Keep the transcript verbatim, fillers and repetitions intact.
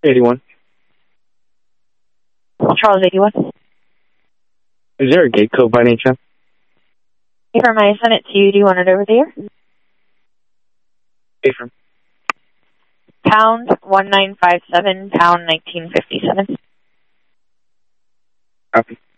eighty-one. Charles eighty-one. Is there a gate code by any chance? Affirm, I sent it to you. Do you want it over there? Affirm. Pound one nine five seven, pound nineteen fifty-seven. Copy.